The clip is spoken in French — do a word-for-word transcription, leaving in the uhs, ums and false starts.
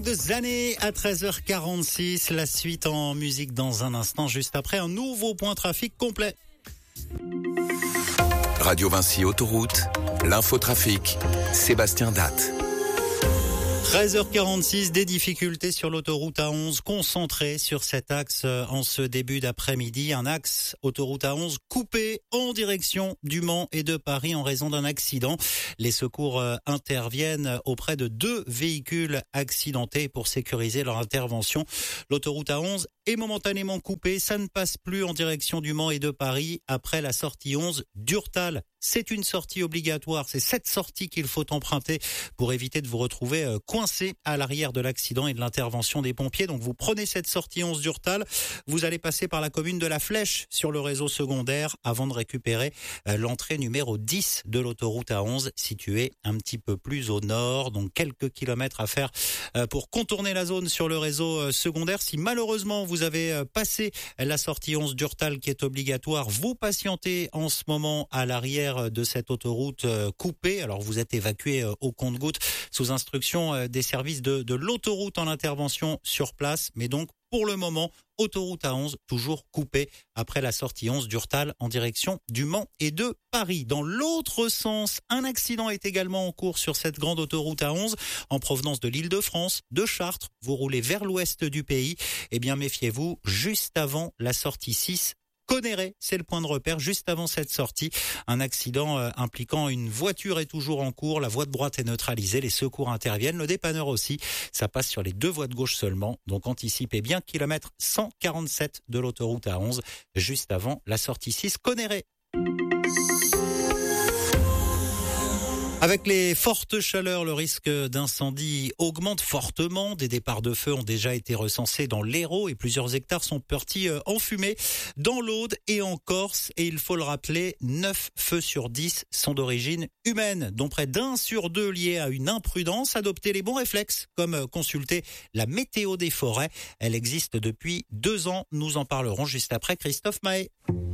Deux années à treize heures quarante-six, la suite en musique dans un instant, juste après un nouveau point trafic complet. Radio Vinci Autoroute, l'infotrafic, Sébastien Datte. treize heures quarante-six, des difficultés sur l'autoroute A onze, concentrées sur cet axe en ce début d'après-midi. Un axe autoroute A onze coupé en direction du Mans et de Paris en raison d'un accident. Les secours interviennent auprès de deux véhicules accidentés pour sécuriser leur intervention. L'autoroute A onze est momentanément coupée. Ça ne passe plus en direction du Mans et de Paris après la sortie onze d'Urtal. C'est une sortie obligatoire. C'est cette sortie qu'il faut emprunter pour éviter de vous retrouver coincé à l'arrière de l'accident et de l'intervention des pompiers. Donc vous prenez cette sortie onze d'Urtal, vous allez passer par la commune de La Flèche sur le réseau secondaire avant de récupérer l'entrée numéro dix de l'autoroute A onze située un petit peu plus au nord. Donc quelques kilomètres à faire pour contourner la zone sur le réseau secondaire. Si malheureusement vous avez passé la sortie onze d'Urtal qui est obligatoire, vous patientez en ce moment à l'arrière de cette autoroute coupée. Alors vous êtes évacué au compte-gouttes sous instruction des services de, de l'autoroute en intervention sur place. Mais donc pour le moment, autoroute A onze toujours coupée après la sortie onze d'Urtal en direction du Mans et de Paris. Dans l'autre sens, un accident est également en cours sur cette grande autoroute A onze en provenance de l'Île-de-France, de Chartres. Vous roulez vers l'ouest du pays. Eh bien méfiez-vous, juste avant la sortie six. Conneré, c'est le point de repère juste avant cette sortie. Un accident euh, impliquant une voiture est toujours en cours. La voie de droite est neutralisée. Les secours interviennent. Le dépanneur aussi. Ça passe sur les deux voies de gauche seulement. Donc anticipez bien. Kilomètre cent quarante-sept de l'autoroute A onze juste avant la sortie six. Conneré. Avec les fortes chaleurs, le risque d'incendie augmente fortement. Des départs de feu ont déjà été recensés dans l'Hérault et plusieurs hectares sont partis en fumée dans l'Aude et en Corse. Et il faut le rappeler, neuf feux sur dix sont d'origine humaine, dont près d'un sur deux liés à une imprudence. Adoptez les bons réflexes, comme consulter la météo des forêts. Elle existe depuis deux ans. Nous en parlerons juste après Christophe Mahé.